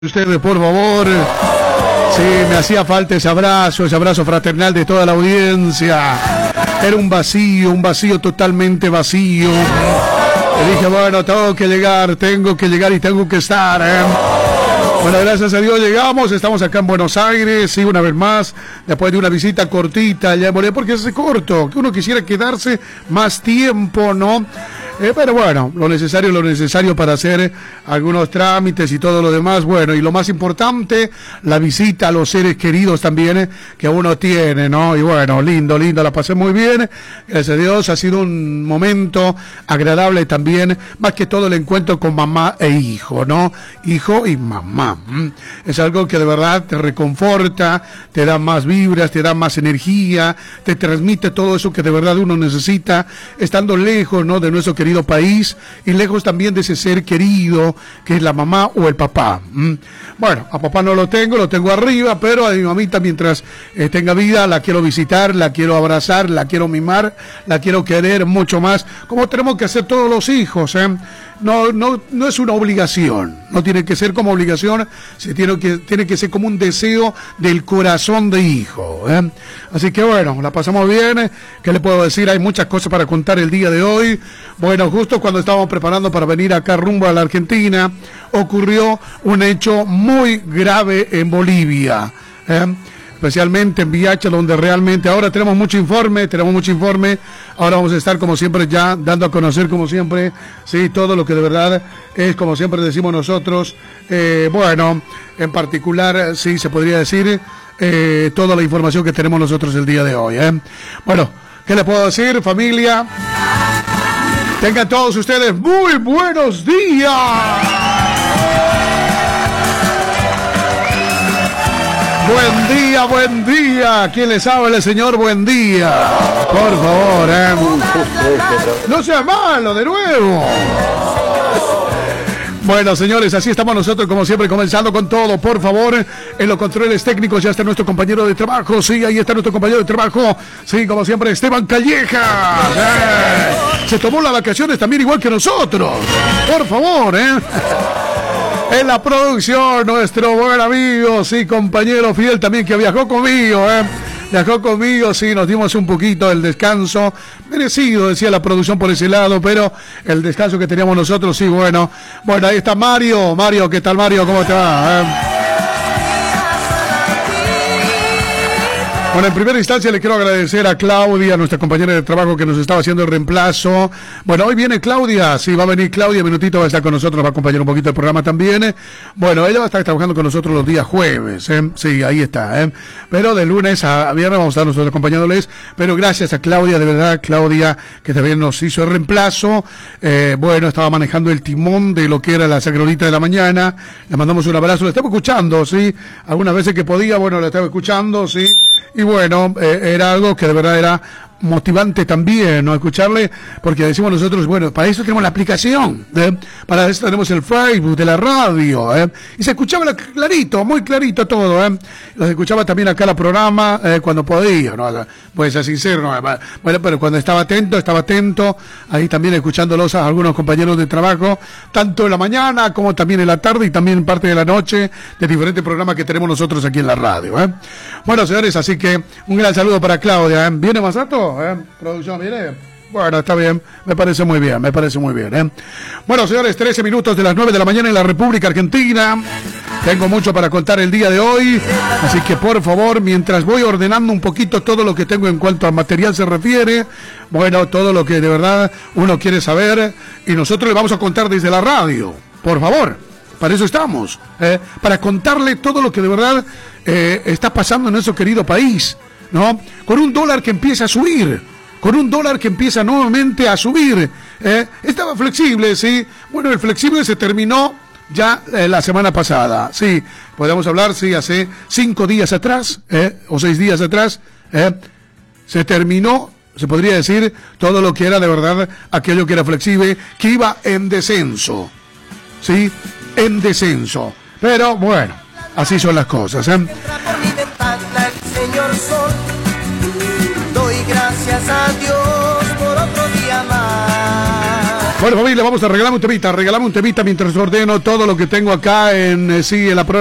Ustedes, por favor. Sí, me hacía falta ese abrazo fraternal de toda la audiencia. Era un vacío totalmente vacío. Le dije, bueno, tengo que llegar y tengo que estar. Bueno, gracias a Dios llegamos, estamos acá en Buenos Aires, sí, una vez más, después de una visita cortita, ya porque es corto, que uno quisiera quedarse más tiempo, ¿no? Pero bueno, lo necesario para hacer algunos trámites y todo lo demás, bueno, y lo más importante, la visita a los seres queridos también que uno tiene, ¿no? Y bueno, lindo, la pasé muy bien, gracias a Dios, ha sido un momento agradable también, más que todo el encuentro con mamá e hijo, ¿no? Hijo y mamá. Es algo que de verdad te reconforta, te da más vibras, te da más energía, te transmite todo eso que de verdad uno necesita, estando lejos, ¿no?, de nuestro querido país y lejos también de ese ser querido que es la mamá o el papá. Bueno, a papá no lo tengo arriba, pero a mi mamita mientras tenga vida la quiero visitar, la quiero abrazar, la quiero mimar, la quiero querer mucho más, como tenemos que hacer todos los hijos, No es una obligación, no tiene que ser como obligación, tiene que ser como un deseo del corazón de hijo, Así que bueno, la pasamos bien. ¿Qué le puedo decir? Hay muchas cosas para contar el día de hoy. Bueno, justo cuando estábamos preparando para venir acá rumbo a la Argentina, ocurrió un hecho muy grave en Bolivia, especialmente en Viacha, donde realmente ahora tenemos mucho informe, ahora vamos a estar como siempre ya dando a conocer como siempre, sí, todo lo que de verdad es como siempre decimos nosotros, bueno, en particular, sí, se podría decir, toda la información que tenemos nosotros el día de hoy, Bueno, ¿qué les puedo decir, familia? Tengan todos ustedes muy buenos días. Buen día. ¿Quién les habla, señor? Buen día. Por favor, No sea malo, de nuevo. Bueno, señores, así estamos nosotros, como siempre, comenzando con todo. Por favor, en los controles técnicos ya está nuestro compañero de trabajo. Sí, ahí está nuestro compañero de trabajo. Sí, como siempre, Esteban Calleja. Se tomó las vacaciones también igual que nosotros. Por favor, En la producción, nuestro buen amigo, sí, compañero fiel también que viajó conmigo, sí, nos dimos un poquito el descanso, merecido, decía la producción por ese lado, pero el descanso que teníamos nosotros, sí, bueno, ahí está Mario, ¿qué tal, Mario? ¿Cómo te va? Bueno, en primera instancia le quiero agradecer a Claudia, nuestra compañera de trabajo que nos estaba haciendo el reemplazo. Bueno, hoy viene Claudia, sí, va a venir Claudia, minutito va a estar con nosotros, va a acompañar un poquito el programa también. Bueno, ella va a estar trabajando con nosotros los días jueves, sí, ahí está, Pero de lunes a viernes vamos a estar nosotros acompañándoles, pero gracias a Claudia, de verdad, Claudia, que también nos hizo el reemplazo. Bueno, estaba manejando el timón de lo que era la Sacrolita de la mañana, le mandamos un abrazo, la estamos escuchando, sí, algunas veces que podía, bueno, la estaba escuchando, sí. Y bueno, era algo que de verdad era motivante también, ¿no? Escucharle, porque decimos nosotros, bueno, para eso tenemos la aplicación, para eso tenemos el Facebook de la radio, y se escuchaba clarito, muy clarito todo, Los escuchaba también acá el programa, cuando podía, ¿no? Puede ser sincero, ¿no? Bueno, pero cuando estaba atento, ahí también escuchándolos a algunos compañeros de trabajo, tanto en la mañana como también en la tarde y también en parte de la noche, de diferentes programas que tenemos nosotros aquí en la radio, Bueno, señores, así que un gran saludo para Claudia, ¿Viene Masato? Producción, ¿viene? Bueno, está bien, me parece muy bien, Bueno, señores, 13 minutos de las 9 de la mañana en la República Argentina. Tengo mucho para contar el día de hoy, así que por favor, mientras voy ordenando un poquito todo lo que tengo en cuanto a material se refiere, bueno, todo lo que de verdad uno quiere saber, y nosotros le vamos a contar desde la radio, por favor, para eso estamos, para contarle todo lo que de verdad está pasando en nuestro querido país, ¿no? Con un dólar que empieza a subir, con un dólar que empieza nuevamente a subir, estaba flexible, sí, bueno, el flexible se terminó ya la semana pasada, sí, podemos hablar, sí, hace 5 días atrás, o 6 días atrás, se terminó, se podría decir, todo lo que era de verdad aquello que era flexible, que iba en descenso, sí, en descenso, pero bueno, así son las cosas, Señor Sol, doy gracias a Dios por otro día más. Bueno, familia, vamos a regalarme un temita mientras ordeno todo lo que tengo acá en la prueba.